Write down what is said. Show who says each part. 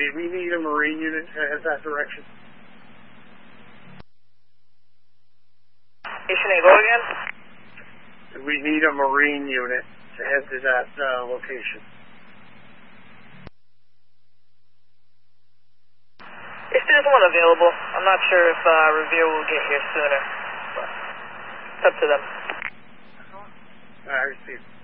Speaker 1: we need a Marine unit to head that direction.
Speaker 2: Station 8, go again?
Speaker 1: We need a Marine unit to head to that location.
Speaker 2: If there's one available, I'm not sure if Revere will get here sooner, but it's up to them.
Speaker 1: I received.